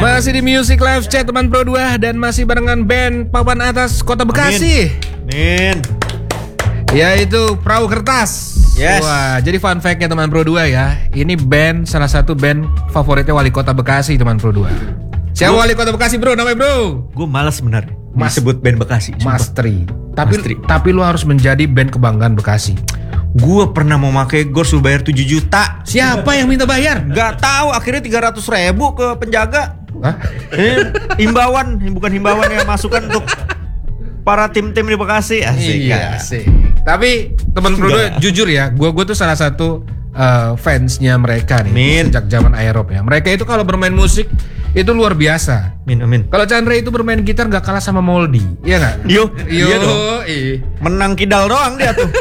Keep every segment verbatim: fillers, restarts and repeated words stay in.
Masih di Music Live Chat teman Pro dua dan masih barengan band papan atas Kota Bekasi. Amin. Yaitu Perahu Kertas. Yes. Wah, jadi fun fact-nya teman Pro dua ya. Ini band salah satu band favoritnya Wali Kota Bekasi teman Pro dua. Siapa Wali Kota Bekasi, Bro? Namanya, Bro? Gue malas sebenarnya Mas- disebut band Bekasi. Mas Tri. Tapi Mas Tri. tapi lu harus menjadi band kebanggaan Bekasi. Gue pernah mau pakai gor suruh bayar tujuh juta. Siapa yang minta bayar? Gak tahu, akhirnya tiga ratus ribu ke penjaga. Hah? Eh, himbauan, bukan himbauan ya, masukan untuk para tim-tim di Bekasi. Asik. Iya, kan? asik. Tapi teman Pro dua jujur ya, gua gua tuh salah satu uh, fansnya mereka nih. Amin. Sejak zaman Aerop ya. Mereka itu kalau bermain musik itu luar biasa. Amin, amin. Kalau Chandra itu bermain gitar nggak kalah sama Moldy, iya nggak? Yo, Yo, iya dong. ih. Menang kidal doang dia tuh.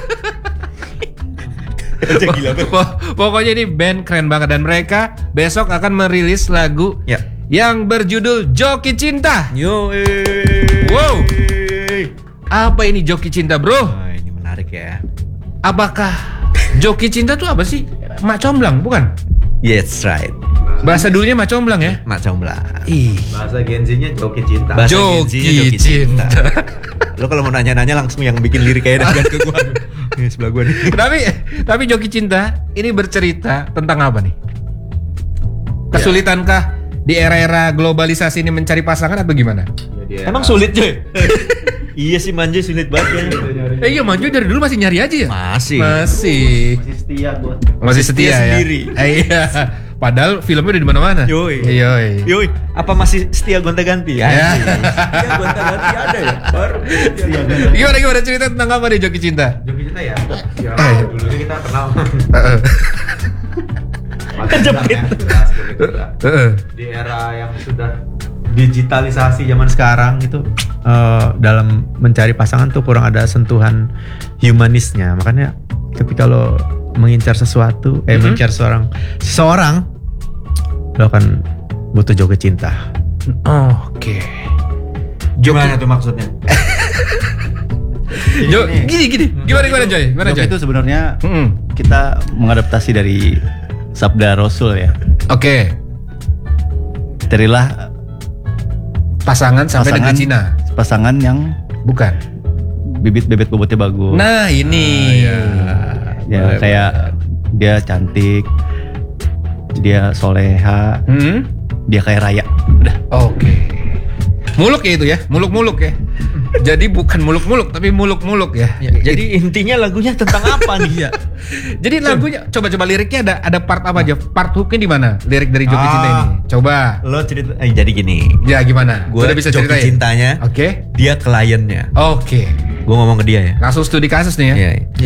Gila banget. Pok- Pokoknya ini band keren banget dan mereka besok akan merilis lagu Ya. yang berjudul Joki Cinta. Yo, eh. Wow. Apa ini Joki Cinta, Bro? Oh, ini menarik ya. Apakah Joki Cinta tuh apa sih? Mak comblang, bukan? Yes, right. Bahasa dulunya mak comblang ya? Mak comblang. Ih. Bahasa Gen-Z-nya joki cinta. Bahasa Joki Gen Z-nya Joki Cinta. Lo kalau mau nanya-nanya langsung yang bikin lirik kayak dan ke gua. Ini sebelah gua nih. tapi tapi Joki Cinta ini bercerita tentang apa nih? Kesulitankah di era-era globalisasi ini mencari pasangan atau gimana? Jadi, Emang sulit cuy. Iya sih Manjo sulit banget ya. Eh iya Manjo dari dulu masih nyari aja ya? Masih. Masih. masih setia gua. Masih setia, setia ya. sendiri. Eh, iya. Padahal filmnya udah di mana-mana. Yoi. Yoi. Yoi, apa masih setia gonta-ganti Ya. ya? Setia gonta-ganti ada ya. Baru setia gonta-ganti. Gimana gimana cerita tentang apa nih Joki Cinta? Joki cinta ya. Ya Eh. dulunya kita kenal. Heeh. Kejepit. Heeh. Di era yang sudah digitalisasi zaman sekarang itu eh, dalam mencari pasangan tuh kurang ada sentuhan humanisnya. Makanya ketika lo mengincar sesuatu, eh Mhm. mengincar seorang seseorang, lo akan butuh joki cinta. Oke. Gimana tuh maksudnya? Jo, gini gini. Gimana gimana Joy? Gimana Joy? Joki itu sebenarnya Hmm. kita mengadaptasi dari sabda Rasul ya. Oke. Carilah Pasangan sampai pasangan, negeri Cina. pasangan yang Bukan. bibit-bibit bobotnya bagus. Nah, ini. ya Boleh, kayak dia cantik, dia soleha, Hmm? dia kayak raya. Udah. Oke. Muluk ya itu ya, muluk-muluk ya. Jadi bukan muluk-muluk tapi muluk-muluk ya. Ya, jadi intinya lagunya tentang apa nih ya? Jadi lagunya coba-coba liriknya ada ada part apa aja? Part hooknya di mana? Lirik dari Joki Ah. Cinta ini. Coba. Lo cerita, eh, jadi gini. Ya gimana? Gue Udah bisa joki ceritain? cintanya, Oke. dia kliennya. Oke. Gue ngomong ke dia ya. Langsung studi kasus nih ya. Iya.